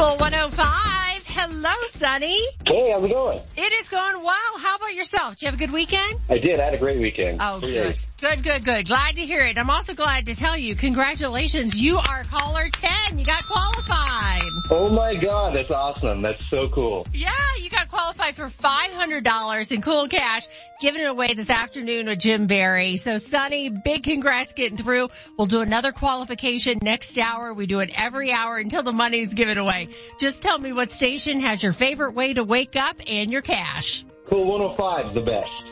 Cool 105. Hello, Sonny. Hey, how's it going? It is going well. How about yourself? Did you have a good weekend? I did. I had a great weekend. Oh, good. Good. Glad to hear it. I'm also glad to tell you, congratulations. You are caller 10. You got qualified. Oh my God, that's awesome. That's so cool. Yeah, you got qualified for $500 in cool cash, giving it away this afternoon with Jim Barry. So, Sonny, big congrats getting through. We'll do another qualification next hour. We do it every hour until the money's given away. Just tell me what station has your favorite way to wake up and your cash. Cool 105 is the best.